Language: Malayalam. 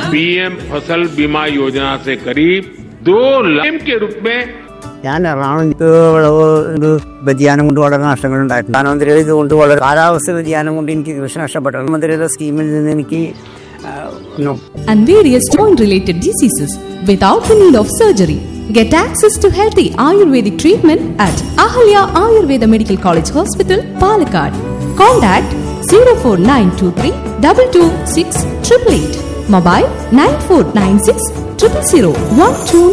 पीएम फसल बीमा योजना से करीब 2 लाख के रूप में ഞാൻ എറണാകുളത്ത് വിളവ് വ്യതിയാനം കൊണ്ട് വളരെ നഷ്ടങ്ങൾ ഉണ്ടായിട്ടുണ്ട്. പ്രധാനമന്ത്രിയുടെ ഇതുകൊണ്ട് വളരെ കാലാവസ്ഥ വ്യതിയാനം കൊണ്ട് എനിക്ക് കൃഷി നഷ്ടപ്പെട്ടു. പ്രധാനമന്ത്രിയുടെ സ്കീമിൽ നിന്ന് എനിക്ക് and various joint-related diseases without the need of surgery. Get access to healthy Ayurvedic treatment at Ahalya Ayurveda Medical College Hospital, Palakkad. Contact 04923 226 888. Mobile 9496 000 12.